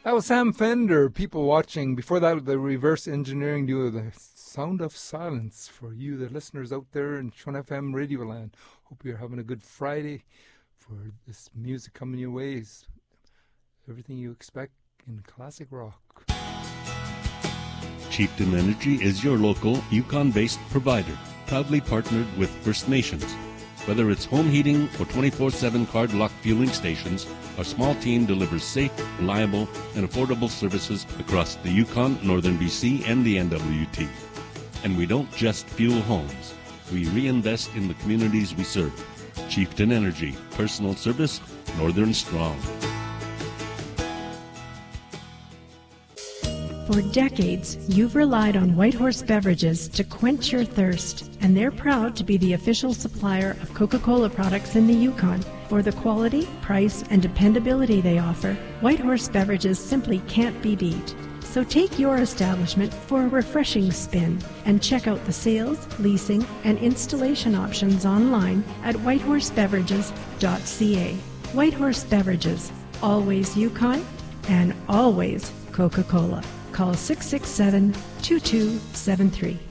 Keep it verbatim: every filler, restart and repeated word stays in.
That was Sam Fender, People Watching. Before that, the reverse engineering duo, the Sound of Silence, for you, the listeners out there in Sean F M Radio Land. Hope you're having a good Friday. For this music coming your way is everything you expect in classic rock. Chieftain Energy is your local Yukon-based provider, proudly partnered with First Nations. Whether it's home heating or twenty-four seven card lock fueling stations, our small team delivers safe, reliable, and affordable services across the Yukon, Northern B C, and the N W T. And we don't just fuel homes. We reinvest in the communities we serve. Chieftain Energy, personal service, Northern Strong. For decades, you've relied on Whitehorse Beverages to quench your thirst, and they're proud to be the official supplier of Coca-Cola products in the Yukon. For the quality, price, and dependability they offer, Whitehorse Beverages simply can't be beat. So take your establishment for a refreshing spin and check out the sales, leasing, and installation options online at whitehorse beverages dot c a. Whitehorse Beverages, always Yukon and always Coca-Cola. Call six six seven, two two seven three.